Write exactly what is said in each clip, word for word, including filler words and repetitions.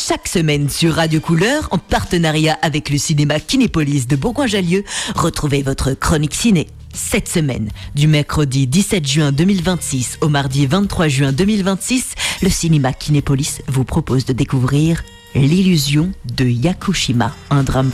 Chaque semaine sur Radio Couleur, en partenariat avec le cinéma Kinépolis de Bourgoin-Jallieu, retrouvez votre chronique ciné. Cette semaine, du mercredi dix-sept juin deux mille vingt-six au mardi vingt-trois juin deux mille vingt-six, le cinéma Kinépolis vous propose de découvrir L'illusion de Yakushima, un drame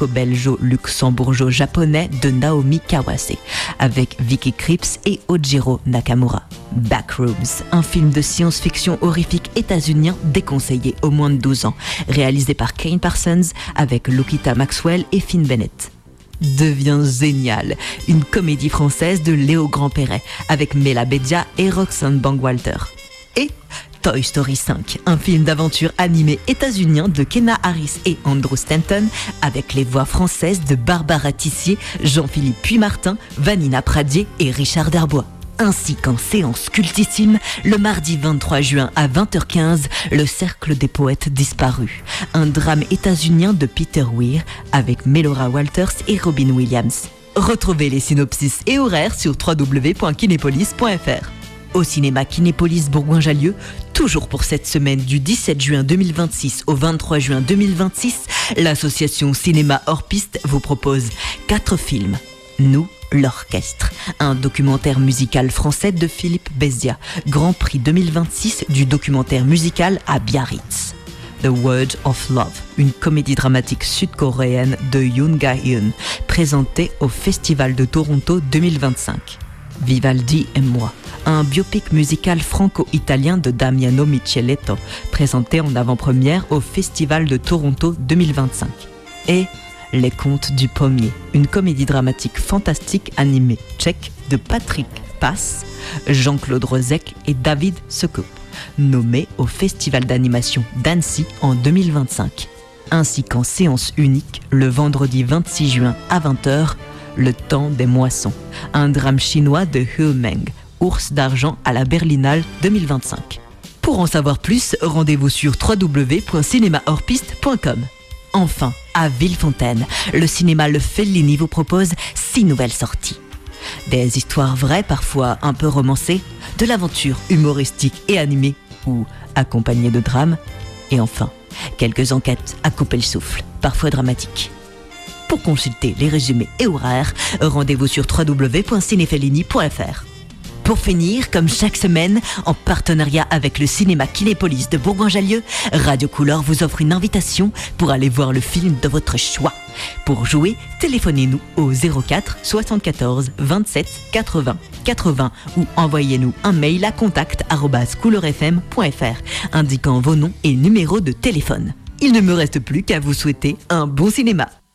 franco-belgeo-luxembourgeois-japonais de Naomi Kawase, avec Vicky Krieps et Ojiro Nakamura. Backrooms, un film de science-fiction horrifique états-unien déconseillé aux moins de douze ans, réalisé par Kane Parsons avec Lokita Maxwell et Finn Bennett. Devient génial, une comédie française de Léo Grandperret avec Mela Bedia et Roxane Bangwalter. Et Toy Story cinq, un film d'aventure animé états-unien de Kenna Harris et Andrew Stanton avec les voix françaises de Barbara Tissier, Jean-Philippe Puy-Martin, Vanina Pradier et Richard Darbois. Ainsi qu'en séance cultissime, le mardi vingt-trois juin à vingt heures quinze, Le Cercle des Poètes Disparus, un drame états-unien de Peter Weir avec Melora Walters et Robin Williams. Retrouvez les synopsis et horaires sur w w w point kinépolis point f r. Au cinéma Kinépolis Bourgoin-Jallieu, toujours pour cette semaine du dix-sept juin deux mille vingt-six au vingt-trois juin deux mille vingt-six, l'association Cinéma Hors Piste vous propose quatre films. Nous, l'orchestre, un documentaire musical français de Philippe Bézia, Grand Prix deux mille vingt-six du documentaire musical à Biarritz. The Word of Love, une comédie dramatique sud-coréenne de Yoon Ga-hyun, présentée au Festival de Toronto deux mille vingt-cinq. Vivaldi et moi, un biopic musical franco-italien de Damiano Micheletto, présenté en avant-première au Festival de Toronto deux mille vingt-cinq. Et Les Contes du Pommier, une comédie dramatique fantastique animée tchèque de Patrick Pass, Jean-Claude Rozek et David Sekup, nommé au Festival d'animation d'Annecy en deux mille vingt-cinq. Ainsi qu'en séance unique, le vendredi vingt-six juin à vingt heures, Le Temps des Moissons, un drame chinois de Hu Meng, Ours d'argent à la Berlinale deux mille vingt-cinq. Pour en savoir plus, rendez-vous sur w w w point cinéma hors piste point com. Enfin, à Villefontaine, le cinéma Le Fellini vous propose six nouvelles sorties. Des histoires vraies, parfois un peu romancées, de l'aventure humoristique et animée, ou accompagnée de drames, et enfin, quelques enquêtes à couper le souffle, parfois dramatiques. Pour consulter les résumés et horaires, rendez-vous sur w w w point cinefellini point f r. Pour finir, comme chaque semaine, en partenariat avec le cinéma Kinépolis de Bourgoin-Jallieu, Radio Couleur vous offre une invitation pour aller voir le film de votre choix. Pour jouer, téléphonez-nous au zéro quatre soixante-quatorze vingt-sept quatre-vingts quatre-vingts ou envoyez-nous un mail à contact arobase couleurfm point f r indiquant vos noms et numéros de téléphone. Il ne me reste plus qu'à vous souhaiter un bon cinéma.